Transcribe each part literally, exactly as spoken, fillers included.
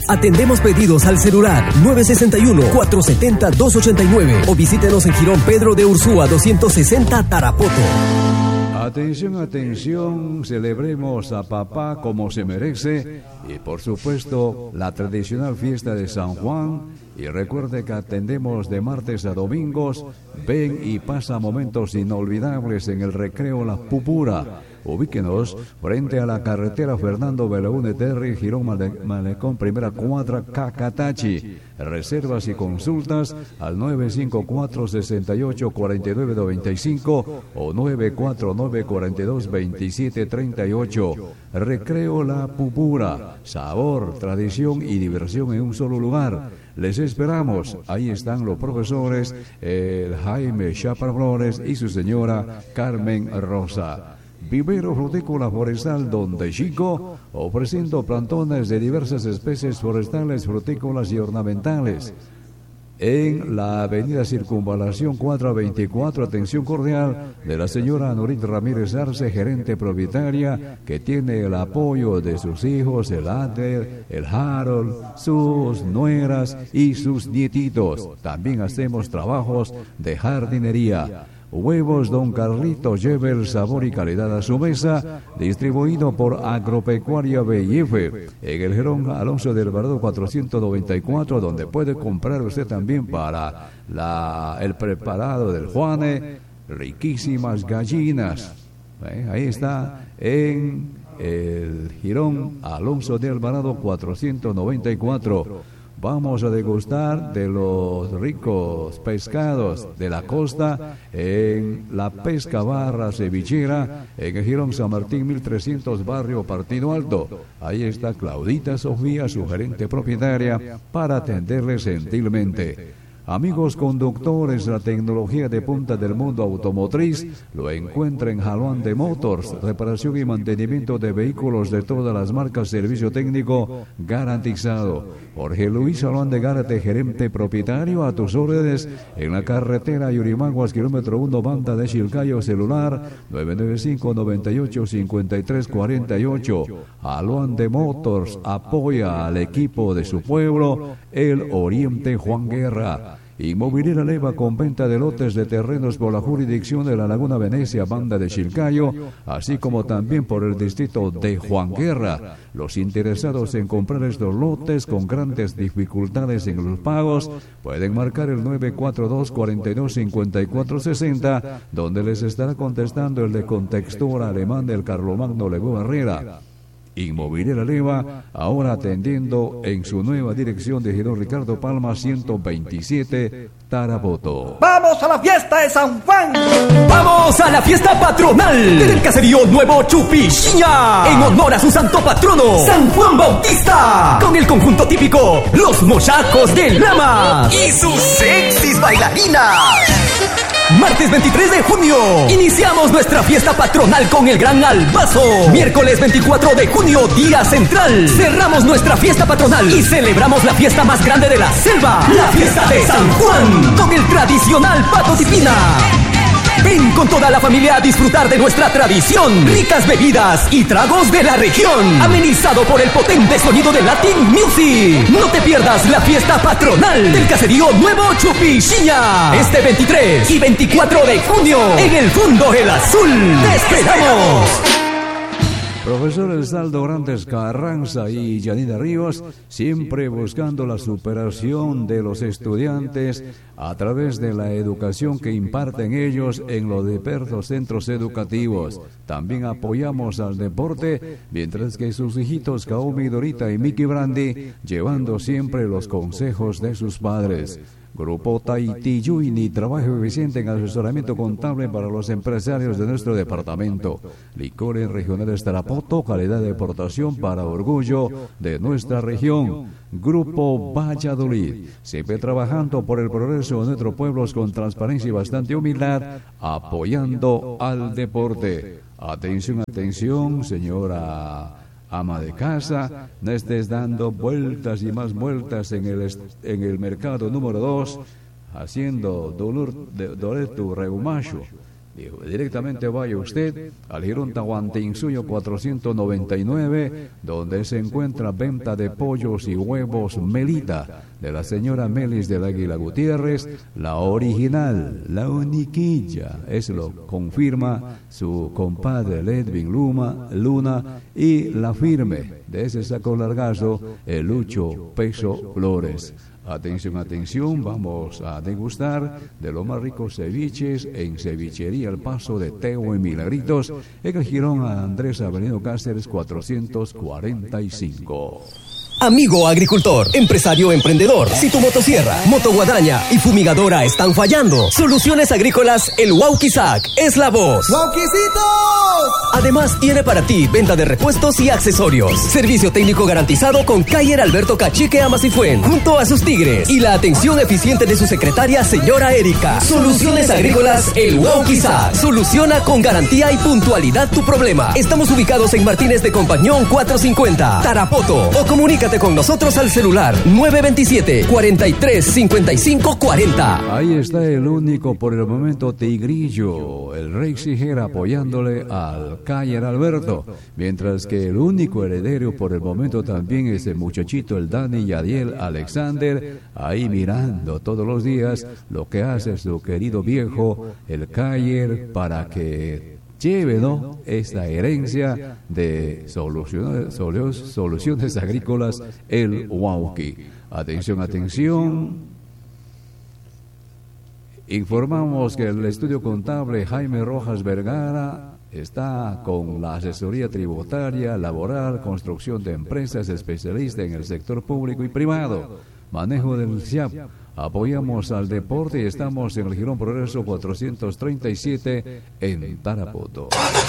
Atendemos pedidos al celular nueve seis uno, cuatro siete cero, dos ocho nueve o visítenos en Jirón Pedro de Ursúa doscientos sesenta Tarapoto. Atención, atención, celebremos a papá como se merece y por supuesto la tradicional fiesta de San Juan. Y recuerde que atendemos de martes a domingos. Ven y pasa momentos inolvidables en el recreo La Pupura. Ubíquenos frente a la carretera Fernando Belaúnde Terry, Jirón Malecón, primera cuadra, Cacatachi. Reservas y consultas al nueve cinco cuatro, seis ocho, cuatro nueve nueve cinco o nueve cuatro nueve, cuatro dos, dos siete tres ocho. Recreo La Pupura. Sabor, tradición y diversión en un solo lugar. Les esperamos. Ahí están los profesores, el Jaime Chapa Flores y su señora Carmen Rosa. Vivero Frutícola Forestal Donde Chico, ofreciendo plantones de diversas especies forestales, frutícolas y ornamentales. En la avenida Circunvalación cuatro veinticuatro, atención cordial de la señora Norit Ramírez Arce, gerente propietaria, que tiene el apoyo de sus hijos, el Adler, el Harold, sus nueras y sus nietitos. También hacemos trabajos de jardinería. Huevos Don Carlito, lleve el sabor y calidad a su mesa, distribuido por Agropecuaria B I F en el Jerón Alonso del Alvarado cuatrocientos noventa y cuatro, donde puede comprar usted también para la, el preparado del Juane, riquísimas gallinas. ¿Eh? Ahí está en el Jirón Alonso del Alvarado cuatrocientos noventa y cuatro. Vamos a degustar de los ricos pescados de la costa en la Pesca Barra Cevichera, en el Jirón San Martín mil trescientos, barrio Partido Alto. Ahí está Claudita Sofía, su gerente propietaria, para atenderles gentilmente. Amigos conductores, la tecnología de punta del mundo automotriz lo encuentra en Jalón de Motors, reparación y mantenimiento de vehículos de todas las marcas, servicio técnico garantizado. Jorge Luis Jalón de Gárate, gerente propietario, a tus órdenes en la carretera Yurimaguas, kilómetro uno, banda de Chilcayo, celular nueve nueve cinco, nueve ocho, cinco tres cuatro ocho. Jalón de Motors apoya al equipo de su pueblo, el Oriente Juan Guerra. Inmobiliaria Leva, con venta de lotes de terrenos por la jurisdicción de la Laguna Venecia, banda de Chilcayo, así como también por el distrito de Juan Guerra. Los interesados en comprar estos lotes con grandes dificultades en los pagos pueden marcar el nueve cuatro dos, cuatro dos, cinco cuatro seis cero, donde les estará contestando el de contextura alemán del Carlomagno Levo Herrera. Inmobiliaria Leva, ahora atendiendo en su nueva dirección de Girón Ricardo Palma ciento veintisiete, Tarapoto. ¡Vamos a la fiesta de San Juan! ¡Vamos a la fiesta patronal del caserío Nuevo Chupichiña! En honor a su santo patrono, San Juan Bautista, con el conjunto típico, los Mochacos de Lama y sus sexys bailarinas. Martes veintitrés de junio, iniciamos nuestra fiesta patronal con el Gran Albazo. Miércoles veinticuatro de junio, día central, cerramos nuestra fiesta patronal y celebramos la fiesta más grande de la selva, la fiesta de San Juan, con el tradicional Pato Tipina. Ven con toda la familia a disfrutar de nuestra tradición, ricas bebidas y tragos de la región, amenizado por el potente sonido de Latin Music. No te pierdas la fiesta patronal del caserío Nuevo Chupichiña, este veintitrés y veinticuatro de junio, en el Fondo El Azul. ¡Te esperamos! Profesor Elsaldo Grandes Carranza y Yanina Ríos, siempre buscando la superación de los estudiantes a través de la educación que imparten ellos en los diversos centros educativos. También apoyamos al deporte, mientras que sus hijitos Kaomi, Dorita y Mickey Brandy, llevando siempre los consejos de sus padres. Grupo Tahití Yuyni, trabajo eficiente en asesoramiento contable para los empresarios de nuestro departamento. Licores regionales Tarapoto, calidad de exportación para orgullo de nuestra región. Grupo Valladolid, siempre trabajando por el progreso de nuestros pueblos con transparencia y bastante humildad, apoyando al deporte. Atención, atención, señora ama de casa, no estés dando vueltas y más vueltas en el, en el mercado número dos, haciendo dolor de doler tu reumacho. Directamente vaya usted al Girón Tahuantinsuyo cuatrocientos noventa y nueve, donde se encuentra venta de pollos y huevos Melita, de la señora Melis del Águila Gutiérrez, la original, la uniquilla, eso lo confirma su compadre Edwin Luma, Luna, y la firme de ese saco largazo, el Lucho Peso Flores. Atención, atención, vamos a degustar de los más ricos ceviches en Cevichería El Paso de Teo y Milagritos, en el Girón Andrés Avelino Cáceres cuatrocientos cuarenta y cinco. Amigo agricultor, empresario emprendedor, si tu motosierra, motoguadaña y fumigadora están fallando, Soluciones Agrícolas El Wauquizac es la voz. ¡Wauquicitos! Además tiene para ti venta de repuestos y accesorios, servicio técnico garantizado con Cayer Alberto Cachique Amasifuen, junto a sus tigres, y la atención eficiente de su secretaria señora Erika. Soluciones Agrícolas El Wauquizac soluciona con garantía y puntualidad tu problema. Estamos ubicados en Martínez de Compañón cuatrocientos cincuenta, Tarapoto, o comunícate con nosotros al celular nueve dos siete, cuatro tres cinco cinco cuatro cero. Ahí está el único por el momento tigrillo, el Rey Sijera apoyándole al Cayer Alberto, mientras que el único heredero por el momento también es el muchachito, el Dani Yadiel Alexander, ahí mirando todos los días lo que hace su querido viejo, el Cayer, para que lleve, ¿no?, esta herencia de soluciones, soluciones agrícolas El Wauqui. Atención, atención. Informamos que el estudio contable Jaime Rojas Vergara está con la asesoría tributaria, laboral, construcción de empresas, especialista en el sector público y privado, manejo del S I A P. Apoyamos al deporte y estamos en el Girón Progreso cuatrocientos treinta y siete en Tarapoto.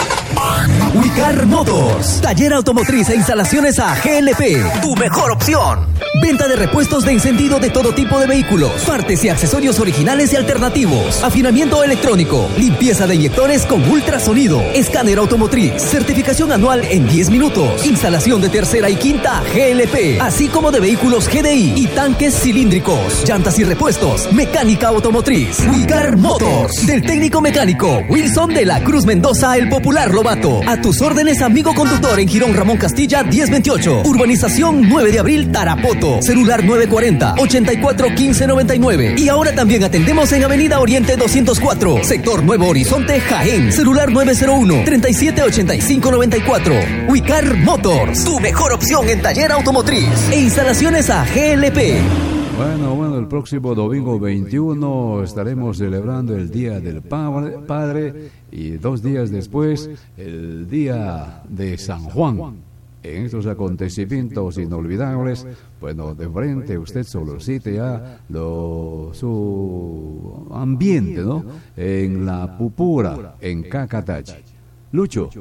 Wicar Motors, taller automotriz e instalaciones a G L P, tu mejor opción. Venta de repuestos de encendido de todo tipo de vehículos, partes y accesorios originales y alternativos, afinamiento electrónico, limpieza de inyectores con ultrasonido, escáner automotriz, certificación anual en diez minutos, instalación de tercera y quinta G L P, así como de vehículos G D I y tanques cilíndricos, llantas y repuestos, mecánica automotriz. Wicar Motors, del técnico mecánico Wilson de la Cruz Mendoza, el popular Lobato. A tus órdenes, amigo conductor, en Girón Ramón Castilla diez veintiocho, Urbanización nueve de abril, Tarapoto, celular nueve cuarenta, ochenta y cuatro quince noventa y nueve. Y ahora también atendemos en Avenida Oriente doscientos cuatro, sector Nuevo Horizonte, Jaén, celular nueve cero uno, treinta y siete ochenta y cinco noventa y cuatro. Wicar Motors, tu mejor opción en taller automotriz e instalaciones a G L P. Bueno, bueno, el próximo domingo veintiuno estaremos celebrando el Día del Padre y dos días después el Día de San Juan. En estos acontecimientos inolvidables, bueno, de frente usted solicite ya lo, su ambiente, ¿no?, en la Pupura, en Cacatachi. Lucho.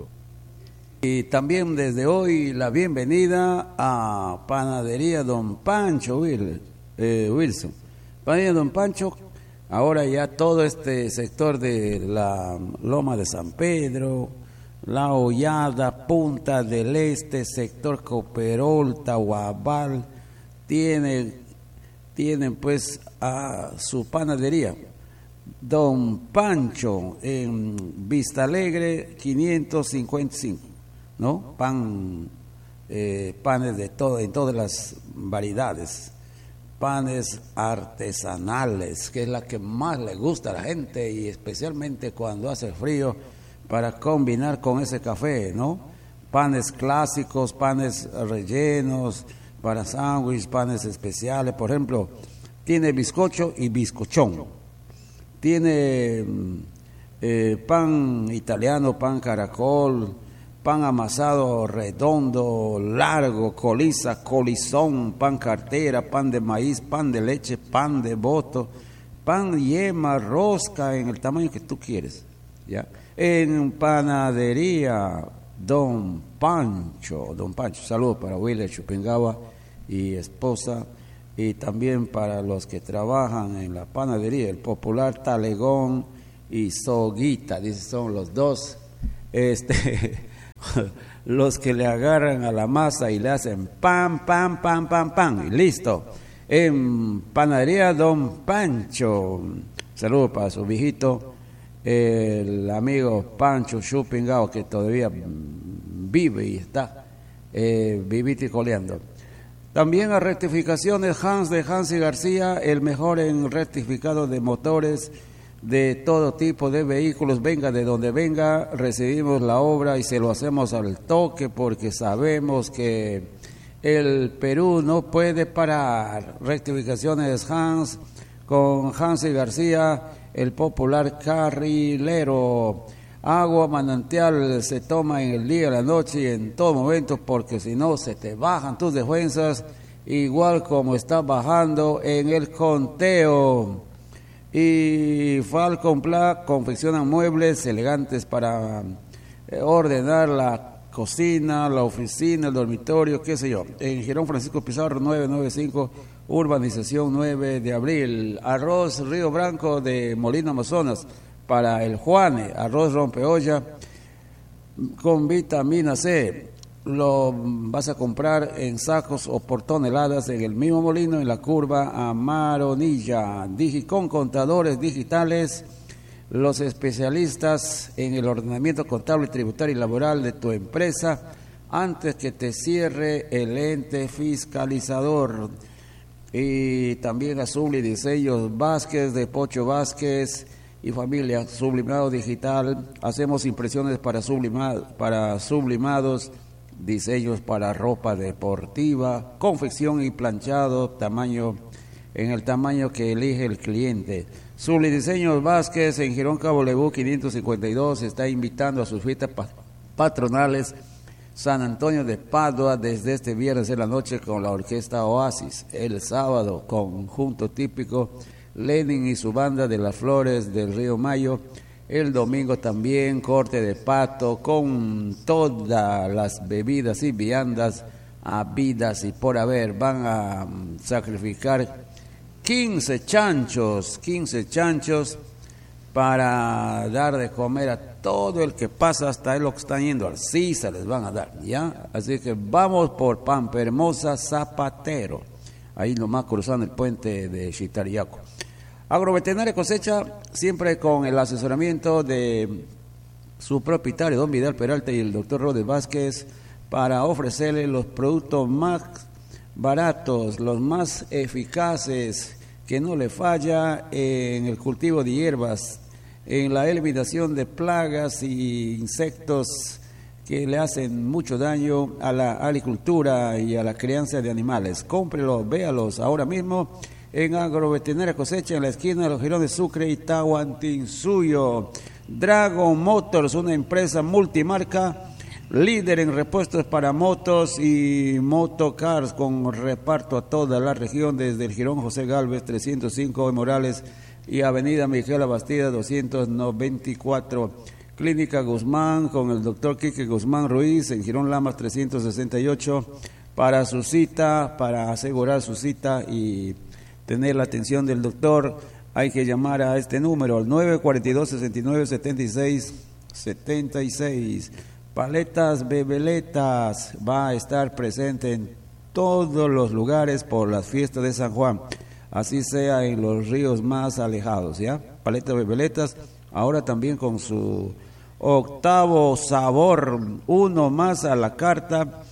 Y también desde hoy la bienvenida a Panadería Don Pancho Will, eh, Wilson. Panadería Don Pancho, ahora ya todo este sector de la Loma de San Pedro, La Hollada, Punta del Este, sector Coperol, Tahuabal, tienen, tienen pues a su panadería Don Pancho en Vista Alegre quinientos cincuenta y cinco, ¿no? Pan, eh, panes de todo, en todas las variedades, panes artesanales, que es la que más le gusta a la gente, y especialmente cuando hace frío, para combinar con ese café, ¿no? Panes clásicos, panes rellenos, para sándwich, panes especiales. Por ejemplo, tiene bizcocho y bizcochón. Tiene eh, pan italiano, pan caracol, pan amasado redondo, largo, coliza, colizón, pan cartera, pan de maíz, pan de leche, pan de boto, pan yema, rosca, en el tamaño que tú quieres, ¿ya? En Panadería Don Pancho, Don Pancho, saludos para Willy Chupingawa y esposa, y también para los que trabajan en la panadería, el popular Talegón y Soguita, dice, son los dos, este, los que le agarran a la masa y le hacen pan, pan, pan, pan, pan, y listo. En Panadería Don Pancho, saludos para su viejito. el amigo Pancho Chupingao, que todavía vive y está eh, vivito y coleando. También a rectificaciones Hans de Hans y García, el mejor en rectificado de motores de todo tipo de vehículos, venga de donde venga, recibimos la obra y se lo hacemos al toque, porque sabemos que el Perú no puede parar. Rectificaciones Hans, con Hans y García, el popular carrilero. Agua manantial se toma en el día, en la noche y en todo momento, porque si no se te bajan tus defensas, igual como está bajando en el conteo. Y Falcon Black confeccionan muebles elegantes para eh, ordenar la cocina, la oficina, el dormitorio, qué sé yo. En Girón Francisco Pizarro nueve noventa y cinco, urbanización nueve de abril. Arroz Río Branco de Molino Amazonas para el Juane, arroz rompeolla con vitamina C. Lo vas a comprar en sacos o por toneladas en el mismo molino, en la curva Amaronilla. Digicon Contadores Digitales, los especialistas en el ordenamiento contable, tributario y laboral de tu empresa antes que te cierre el ente fiscalizador. Y también a Subli Diseños Vázquez, de Pocho Vázquez y familia, Sublimado Digital. Hacemos impresiones para, sublimado, para sublimados, diseños para ropa deportiva, confección y planchado, tamaño en el tamaño que elige el cliente. Subli Diseños Vázquez en Girón Cabo Lebu quinientos cincuenta y dos está invitando a sus fiestas patronales San Antonio de Padua desde este viernes en la noche con la orquesta Oasis. El sábado, conjunto típico Lenin y su banda de las Flores del Río Mayo. El domingo también corte de pato con todas las bebidas y viandas habidas y por haber. Van a sacrificar quince chanchos, quince chanchos para dar de comer a todo el que pasa, hasta el que están yendo al C I S A les van a dar, ¿ya? Así que vamos por Pampa Hermosa Zapatero, ahí nomás cruzando el puente de Chitariaco. Agroveterinaria Cosecha, siempre con el asesoramiento de su propietario, don Vidal Peralta y el doctor Rodes Vázquez, para ofrecerle los productos más baratos, los más eficaces, que no le falla en el cultivo de hierbas, en la eliminación de plagas y insectos que le hacen mucho daño a la agricultura y a la crianza de animales. Cómprelos, véalos ahora mismo en Agroveterinaria Cosecha, en la esquina de los Girones Sucre y Tahuantinsuyo. Dragon Motors, una empresa multimarca, líder en repuestos para motos y motocars, con reparto a toda la región, desde el Girón José Gálvez trescientos cinco de Morales y Avenida Miguel Bastida doscientos noventa y cuatro. Clínica Guzmán con el doctor Quique Guzmán Ruiz en Girón Lamas trescientos sesenta y ocho. Para su cita, para asegurar su cita y tener la atención del doctor, hay que llamar a este número, al nueve cuatro dos, sesenta y nueve, setenta y seis setenta y seis. Paletas Bebeletas va a estar presente en todos los lugares por las fiestas de San Juan, así sea en los ríos más alejados, ¿ya? Paletas Bebeletas, ahora también con su octavo sabor, uno más a la carta,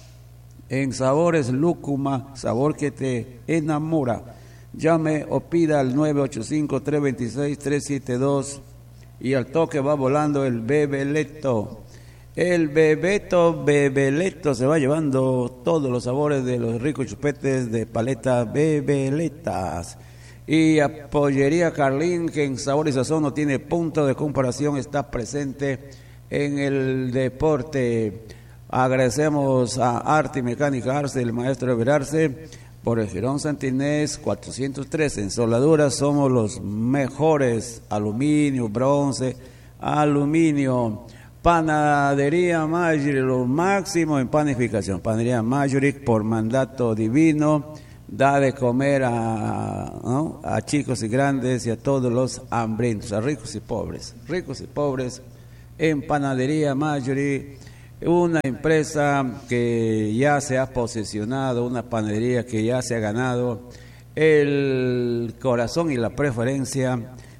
en sabores lúcuma, sabor que te enamora. Llame o pida al nueve ocho cinco, tres dos seis, tres siete dos y al toque va volando el Bebeleto. El Bebeto Bebeleto se va llevando todos los sabores de los ricos chupetes de paleta Bebeletas. Y a Pollería Carlín, que en sabor y sazón no tiene punto de comparación, está presente en el deporte. Agradecemos a Arte y Mecánica Arce, el maestro Everarce, por el Girón Santinés cuatrocientos tres. En soldaduras somos los mejores, aluminio, bronce, aluminio. Panadería Mayuri, lo máximo en panificación. Panadería Mayuri, por mandato divino, da de comer a, ¿no?, a chicos y grandes y a todos los hambrientos, a ricos y pobres, ricos y pobres. En Panadería Mayuri, una empresa que ya se ha posesionado, una panadería que ya se ha ganado el corazón y la preferencia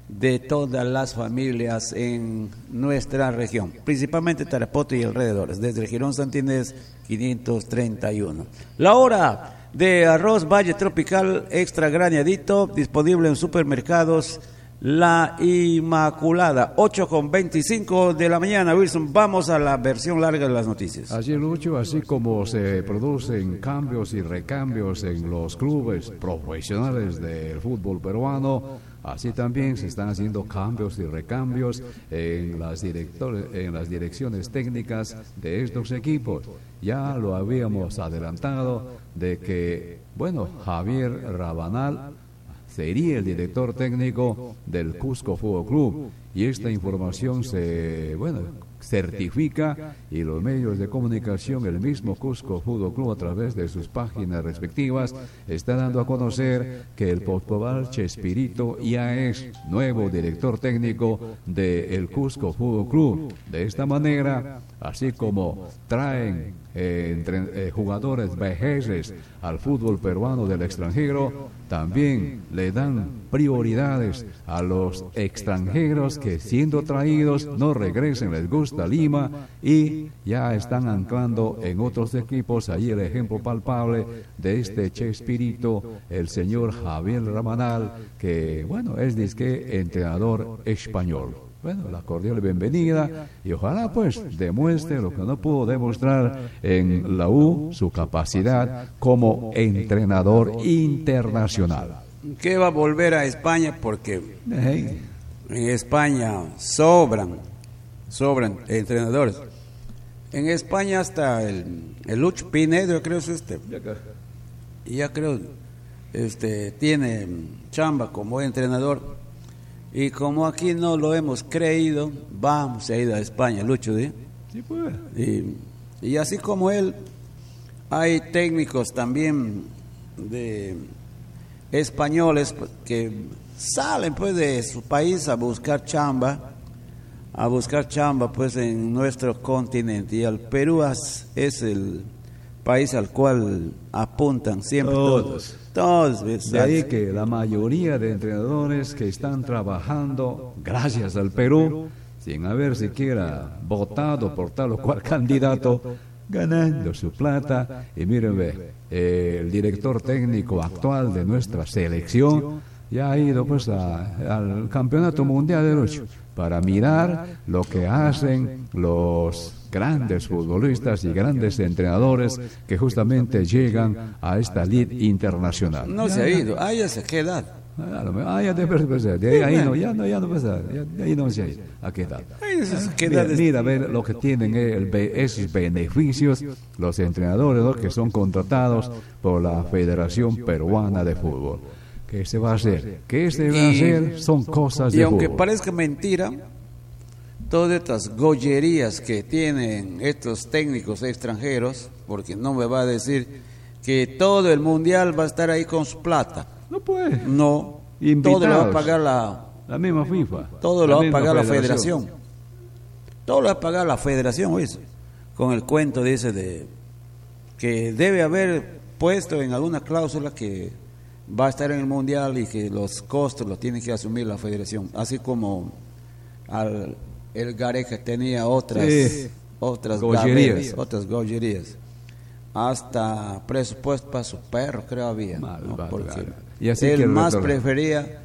de todas las familias en nuestra región, principalmente Tarapoto y alrededores, desde el Girón Santinés quinientos treinta y uno. La hora de arroz Valle Tropical extra graneadito, disponible en supermercados La Inmaculada, ocho con veinticinco de la mañana. Wilson, vamos a la versión larga de las noticias. Así, Lucho, así como se producen cambios y recambios en los clubes profesionales del fútbol peruano, así también se están haciendo cambios y recambios en las, directores, en las direcciones técnicas de estos equipos. Ya lo habíamos adelantado de que, bueno, Javier Rabanal sería el director técnico del Cusco Fútbol Club, y esta información se, bueno, certifica, y los medios de comunicación, el mismo Cusco Fútbol Club a través de sus páginas respectivas, está dando a conocer que el Postobal Chespirito ya es nuevo director técnico del Cusco Fútbol Club. De esta manera, así como traen eh, entre, eh, jugadores vejeces al fútbol peruano del extranjero, también le dan prioridades a los extranjeros que, siendo traídos, no regresen, les gusta Lima y ya están anclando en otros equipos. Ahí el ejemplo palpable de este Chespirito, el señor Javier Rabanal, que, bueno, es disque entrenador español. Bueno, la cordial bienvenida, y ojalá pues demuestre lo que no pudo demostrar en la U, su capacidad como entrenador internacional. Que va a volver a España porque Hey. en España sobran, sobran entrenadores. En España hasta el, el Lucho Pinedo, yo creo que es este, y ya creo, este, tiene chamba como entrenador. Y como aquí no lo hemos creído, vamos a ir a España, Lucho, ¿sí? Sí, pues. Y, y así como él, hay técnicos también de españoles que salen pues de su país a buscar chamba, a buscar chamba pues en nuestro continente, y el Perú es, es el país al cual apuntan siempre todos. Todos. Todos, ¿ves? De ahí que la mayoría de entrenadores que están trabajando gracias al Perú, sin haber siquiera votado por tal o cual candidato, ganando su plata. Y miren, ve, eh, el director técnico actual de nuestra selección ya ha ido pues a, al Campeonato Mundial de Lucho para mirar lo que hacen los grandes futbolistas y grandes entrenadores que justamente llegan a esta lid internacional. No se ha ido, ah, ya se queda. Ah, ya debe pasar, de ahí, ahí no, ya no, ya no pasa, ya, de ahí no se ha ido, a quedar. Mira, mira, ver lo que tienen el, esos beneficios los entrenadores, ¿no?, que son contratados por la Federación Peruana de Fútbol. ¿Qué se va a hacer? ¿Qué se va a hacer? Son cosas de Y aunque fútbol. parezca mentira, todas estas gollerías que tienen estos técnicos extranjeros, porque no me va a decir que todo el mundial va a estar ahí con su plata. No puede. No, Invitados. todo lo va a pagar la, La misma FIFA. todo lo la va a misma pagar la federación. Todo lo va a pagar la federación, ¿oíste? Con el cuento dice de que debe haber puesto en alguna cláusula que va a estar en el mundial y que los costos los tiene que asumir la federación, así como al, el Gareca tenía otras Sí. otras Gollerías. gaberas, otras gollerías, hasta presupuesto para su perro creo había, Mal, ¿no? va, Porque claro. Y así él que el más retorno. prefería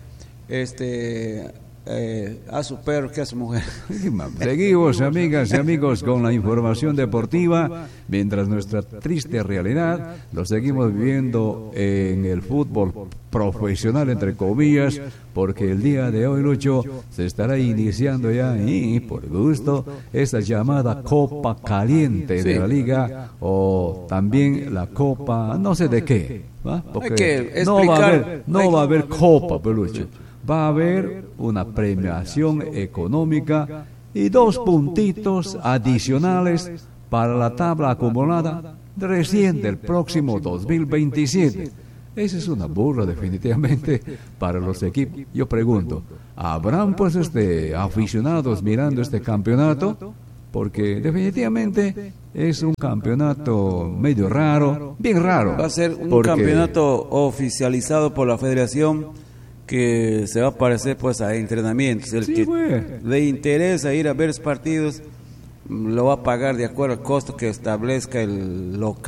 este eh, a su perro que a su mujer. Seguimos, amigas y amigos, con la información deportiva, mientras nuestra triste realidad lo seguimos viviendo en el fútbol profesional, entre comillas, porque el día de hoy, Lucho, se estará iniciando ya, y por gusto, esa llamada Copa Caliente Sí. de la Liga, o también la Copa, no sé de qué, ¿va? Porque que no va a explicar. haber, no Hay- va a haber Copa, Pelucho. Va a haber una premiación económica y dos puntitos adicionales para la tabla acumulada recién del próximo dos mil veintisiete. Esa es una burla definitivamente para los equipos. Yo pregunto, ¿habrán pues este aficionados mirando este campeonato? Porque definitivamente es un campeonato medio raro, bien raro. Va a ser un porque- campeonato oficializado por la federación que se va a aparecer pues a entrenamientos. El Sí, que pues. le interesa ir a ver los partidos lo va a pagar de acuerdo al costo que establezca el local.